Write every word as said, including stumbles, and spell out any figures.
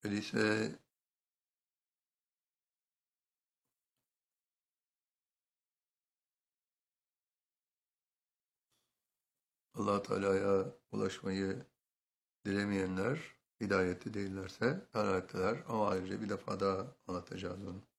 Öyleyse Allah Teala'ya ulaşmayı dilemeyenler, hidayetli değillerse helaktırlar. Ama ayrıca bir defa daha anlatacağız onu.